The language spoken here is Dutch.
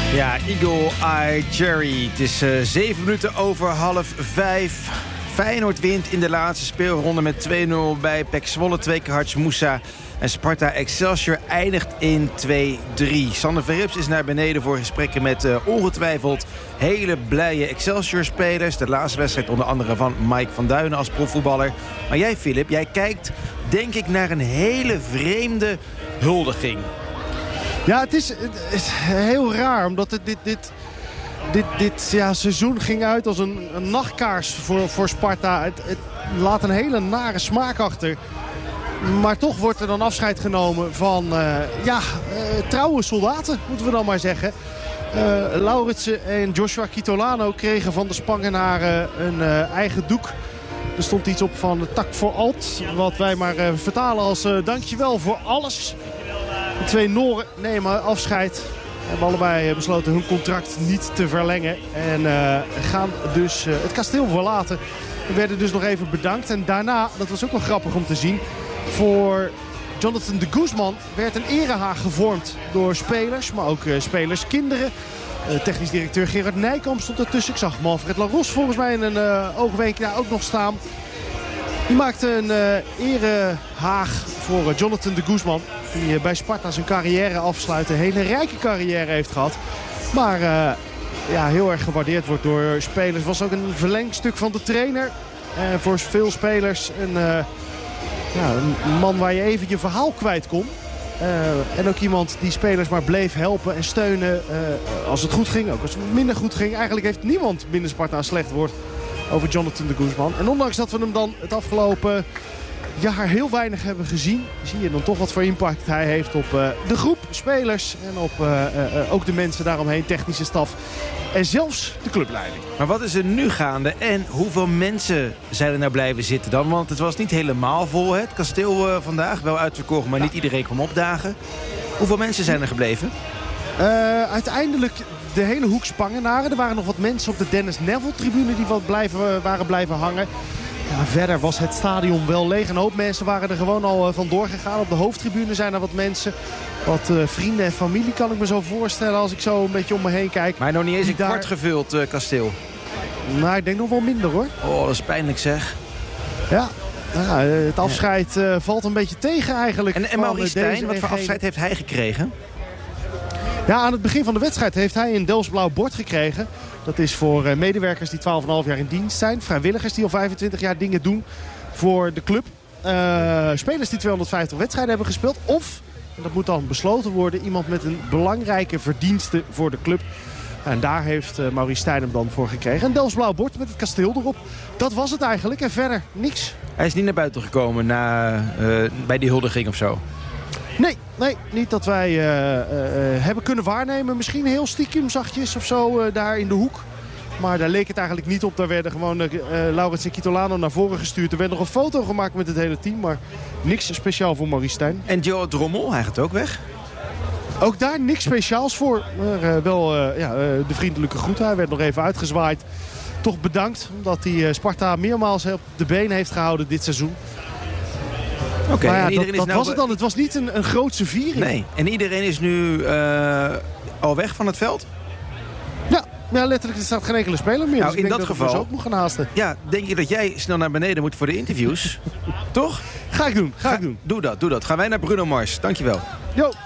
Ja, Eagle Eye Cherry. Het is 7 minuten over 4:30. Feyenoord wint in de laatste speelronde met 2-0 bij PEC Zwolle. 2 keer Harts Moussa. En Sparta Excelsior eindigt in 2-3. Sander Verrips is naar beneden voor gesprekken met ongetwijfeld hele blije Excelsior-spelers. De laatste wedstrijd onder andere van Mike van Duinen als profvoetballer. Maar jij, Filip, jij kijkt denk ik naar een hele vreemde huldiging. Ja, het is heel raar, omdat dit seizoen ging uit als een nachtkaars voor Sparta. Het laat een hele nare smaak achter. Maar toch wordt er dan afscheid genomen van trouwe soldaten, moeten we dan maar zeggen. Lauritsen en Joshua Kitolano kregen van de Spangenaren een eigen doek. Er stond iets op van tak voor alt, wat wij maar vertalen als dankjewel voor alles. De 2 Noren nemen afscheid. Hebben allebei besloten hun contract niet te verlengen. En gaan dus het kasteel verlaten. We werden dus nog even bedankt. En daarna, dat was ook wel grappig om te zien, voor Jonathan de Guzman werd een erehaag gevormd door spelers, maar ook spelerskinderen. Technisch directeur Gerard Nijkamp stond ertussen. Ik zag Manfred Laros volgens mij in een oogwenk daar ook nog staan. Die maakte een erehaag voor Jonathan de Guzman. Die bij Sparta zijn carrière afsluit. Een hele rijke carrière heeft gehad. Maar heel erg gewaardeerd wordt door spelers. Was ook een verlengstuk van de trainer. Voor veel spelers een man waar je even je verhaal kwijt kon. En ook iemand die spelers maar bleef helpen en steunen als het goed ging. Ook als het minder goed ging. Eigenlijk heeft niemand binnen Sparta een slecht woord over Jonathan de Guzman. En ondanks dat we hem dan het afgelopen jaar heel weinig hebben gezien, zie je dan toch wat voor impact hij heeft op de groep spelers en op ook de mensen daaromheen, technische staf en zelfs de clubleiding. Maar wat is er nu gaande en hoeveel mensen zijn er nou blijven zitten dan? Want het was niet helemaal vol, het kasteel vandaag. Wel uitverkocht, maar niet iedereen kwam opdagen. Hoeveel mensen zijn er gebleven? Uiteindelijk de hele hoek Spangenaren. Er waren nog wat mensen op de Dennis Neville-tribune die waren blijven hangen. Ja, verder was het stadion wel leeg. Een hoop mensen waren er gewoon al vandoor gegaan. Op de hoofdtribune zijn er wat mensen. Wat vrienden en familie kan ik me zo voorstellen als ik zo een beetje om me heen kijk. Maar nog niet eens een kwart gevuld kasteel. Nou, ik denk nog wel minder hoor. Oh, dat is pijnlijk zeg. Ja. Het afscheid valt een beetje tegen eigenlijk. En Maurice Stijn, wat voor afscheid heeft hij gekregen? Ja, aan het begin van de wedstrijd heeft hij een Delfts-blauw bord gekregen. Dat is voor medewerkers die 12,5 jaar in dienst zijn. Vrijwilligers die al 25 jaar dingen doen voor de club. Spelers die 250 wedstrijden hebben gespeeld. Of, en dat moet dan besloten worden, iemand met een belangrijke verdienste voor de club. En daar heeft Maurice Stijn hem dan voor gekregen. Een Delfts-blauw bord met het kasteel erop. Dat was het eigenlijk en verder niks. Hij is niet naar buiten gekomen bij die huldiging of zo? Nee, niet dat wij hebben kunnen waarnemen. Misschien heel stiekem zachtjes of zo daar in de hoek. Maar daar leek het eigenlijk niet op. Daar werden gewoon Laurits en Kitolano naar voren gestuurd. Er werd nog een foto gemaakt met het hele team. Maar niks speciaal voor Maurice Stijn. En Joe Drommel, hij gaat ook weg? Ook daar niks speciaals voor. Maar wel de vriendelijke groet. Hij werd nog even uitgezwaaid. Toch bedankt. Omdat hij Sparta meermaals op de been heeft gehouden dit seizoen. Oké, maar ja, dat was het dan. Het was niet een grootse viering. Nee, en iedereen is nu al weg van het veld? Ja, letterlijk, er staat geen enkele speler meer. Nou, dus in dat geval ook nog gaan haasten. Ja, denk je dat jij snel naar beneden moet voor de interviews? Toch? Ga ik doen. Doe dat. Gaan wij naar Bruno Mars. Dankjewel. Jo.